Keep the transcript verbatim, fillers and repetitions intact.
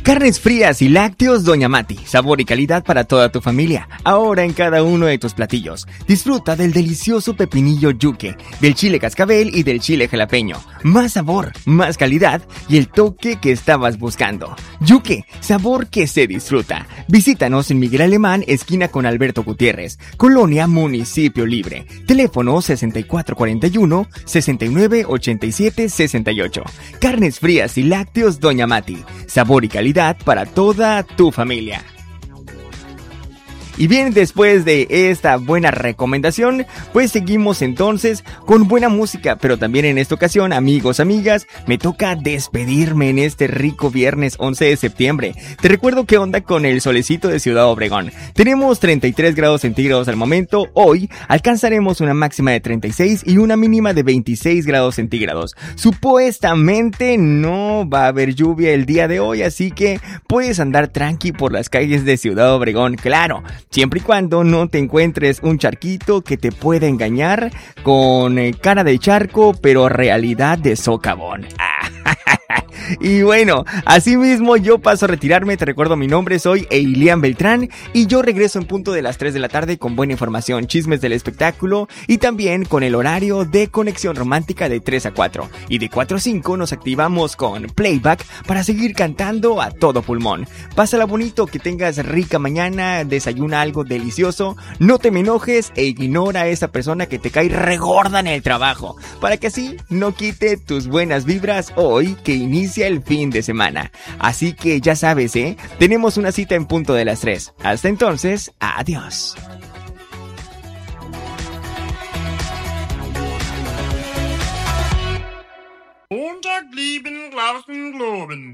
Carnes frías y lácteos Doña Mati, sabor y calidad para toda tu familia, ahora en cada uno de tus platillos. Disfruta del delicioso pepinillo yuque, del chile cascabel y del chile jalapeño. Más sabor, más calidad y el toque que estabas buscando. Yuque, sabor que se disfruta. Visítanos en Miguel Alemán, esquina con Alberto Gutiérrez, Colonia Municipio Libre. Teléfono sesenta y cuatro cuarenta y uno, sesenta y nueve ochenta y siete sesenta y ocho. Carnes frías y lácteos Doña Mati, sabor y calidad para toda tu familia. Y bien, después de esta buena recomendación, pues seguimos entonces con buena música, pero también en esta ocasión, amigos, amigas, me toca despedirme en este rico viernes once de septiembre. Te recuerdo qué onda con el solecito de Ciudad Obregón. Tenemos treinta y tres grados centígrados al momento. Hoy alcanzaremos una máxima de treinta y seis y una mínima de veintiséis grados centígrados. Supuestamente no va a haber lluvia el día de hoy, así que puedes andar tranqui por las calles de Ciudad Obregón, claro, siempre y cuando no te encuentres un charquito que te pueda engañar con eh, cara de charco, pero realidad de socavón. Y bueno, así mismo yo paso a retirarme. Te recuerdo mi nombre, soy Eilian Beltrán y yo regreso en punto de las tres de la tarde con buena información, chismes del espectáculo y también con el horario de Conexión Romántica de tres a cuatro. Y de cuatro a cinco nos activamos con Playback para seguir cantando a todo pulmón. Pásala bonito, que tengas rica mañana, desayuna algo delicioso, no te me enojes e ignora a esa persona que te cae regorda en el trabajo, para que así no quite tus buenas vibras hoy que inicia el fin de semana. Así que ya sabes, ¿eh? Tenemos una cita en punto de las tres. Hasta entonces, adiós. Montag lieben Glauben Globen.